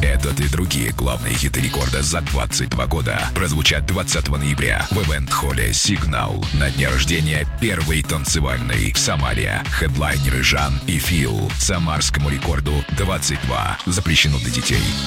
Этот и другие главные хиты рекорда за 22 года прозвучат 20 ноября в ивент-холле «Сигнал» на дне рождения первой танцевальной в Самаре. Хедлайнеры Жан и Фил. Самарскому рекорду 22. Запрещено для детей.